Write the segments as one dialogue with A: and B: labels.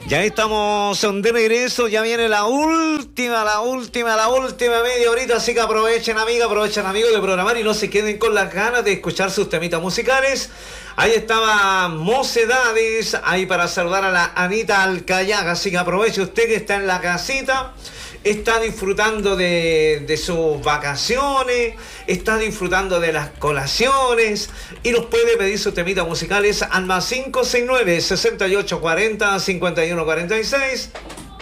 A: Ya estamos de regreso, ya viene la última media horita, así que aprovechen amigos de programar y no se queden con las ganas de escuchar sus temitas musicales. Ahí estaba Mocedades, ahí para saludar a la Anita Alcayaga, así que aproveche usted que está en la casita, está disfrutando de sus vacaciones, está disfrutando de las colaciones y nos puede pedir sus temitas musicales al más 569-6840-5146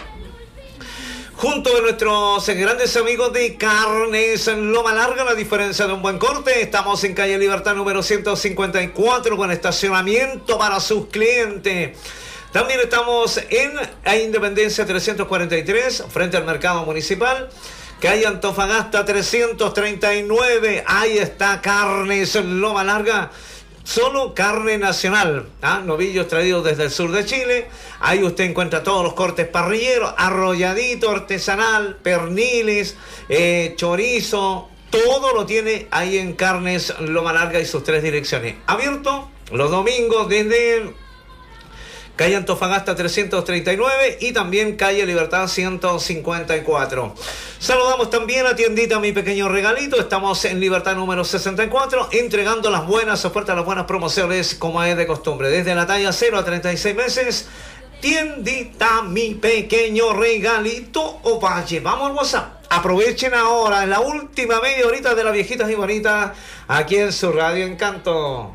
A: junto a nuestros grandes amigos de Carnes Loma Larga. La diferencia de un buen corte, estamos en calle Libertad número 154 con estacionamiento para sus clientes. También estamos en Independencia 343, frente al mercado municipal. Calle Antofagasta 339, ahí está Carnes Loma Larga. Solo carne nacional, novillos traídos desde el sur de Chile. Ahí usted encuentra todos los cortes parrilleros, arrolladito, artesanal, perniles, chorizo. Todo lo tiene ahí en Carnes Loma Larga y sus 3 direcciones. Abierto los domingos desde calle Antofagasta 339 y también calle Libertad 154. Saludamos también a tiendita Mi Pequeño Regalito. Estamos en Libertad número 64, entregando las buenas ofertas, las buenas promociones como es de costumbre. Desde la talla 0 a 36 meses, tiendita Mi Pequeño Regalito Ovalle. Vamos al WhatsApp. Aprovechen ahora, en la última media horita de las viejitas y bonitas, aquí en su Radio Encanto.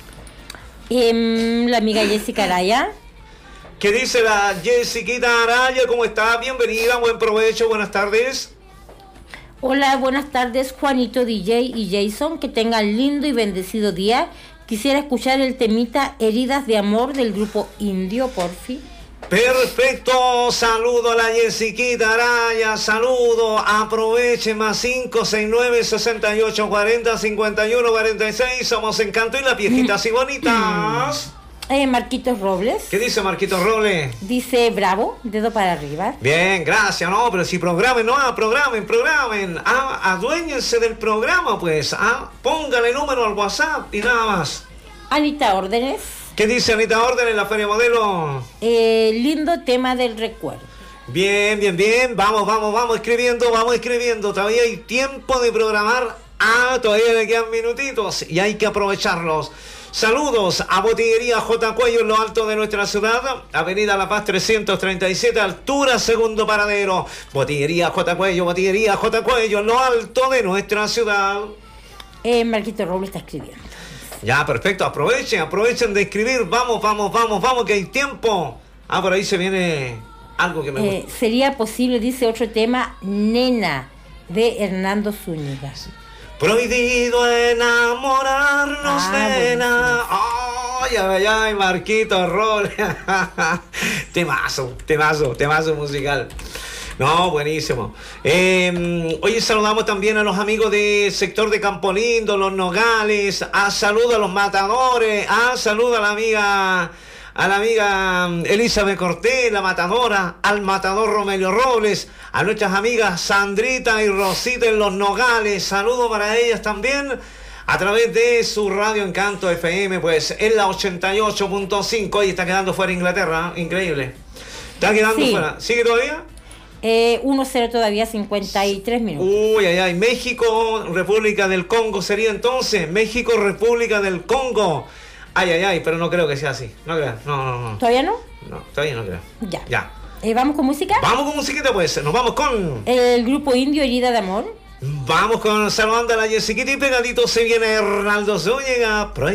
B: La amiga Jessica Araya.
A: ¿Qué dice la Jessiquita Araya? ¿Cómo está? Bienvenida, buen provecho, buenas tardes.
B: Hola, buenas tardes, Juanito DJ y Jason. Que tengan lindo y bendecido día. Quisiera escuchar el temita Heridas de Amor del grupo Indio, porfi.
A: Perfecto, saludo a la Jessiquita Araya, saludo, aproveche, más 569-6840-5146, somos Encanto y las viejitas y bonitas.
B: Marquitos Robles.
A: ¿Qué dice Marquitos Robles?
B: Dice bravo, dedo para arriba.
A: Bien, gracias, no, pero si programen, programen, aduéñense del programa, pues, póngale número al WhatsApp y nada más.
B: Anita Órdenes.
A: ¿Qué dice Anita Órdenes en la Feria Modelo?
B: Lindo tema del recuerdo.
A: Bien, vamos escribiendo, todavía hay tiempo de programar, todavía le quedan minutitos y hay que aprovecharlos. Saludos a Botillería J. Cuello en lo alto de nuestra ciudad, Avenida La Paz 337, altura segundo paradero. Botillería J. Cuello en lo alto de nuestra ciudad.
B: Marquito Robles está escribiendo.
A: Ya, perfecto, aprovechen de escribir, vamos, que hay tiempo. Por ahí se viene algo que me gusta.
B: Sería posible, dice otro tema, Nena, de Hernando Zúñiga.
A: Prohibido enamorarnos, nena. Ay, Marquito Robles. Temazo musical. No, buenísimo. Hoy saludamos también a los amigos del sector de Campo Lindo, Los Nogales. Saludo a los matadores. Saludo a la amiga Elizabeth Cortés, la matadora, al matador Romelio Robles, a nuestras amigas Sandrita y Rosita en Los Nogales. Saludo para ellas también a través de su Radio Encanto FM, pues en la 88.5. Hoy está quedando fuera Inglaterra, increíble. Está quedando fuera. ¿Sigue todavía?
B: 1-0 todavía, 53 minutos.
A: México, República del Congo sería entonces. México, República del Congo. Pero no creo que sea así. No creo. No.
B: ¿Todavía no?
A: No, todavía no creo.
B: Ya. ¿Vamos con música?
A: Vamos con musiquita, pues. Nos vamos con
B: el grupo Indio, Herida de Amor.
A: Vamos con saludando a la Jessiquita y pegadito se viene Hernando Zúñiga.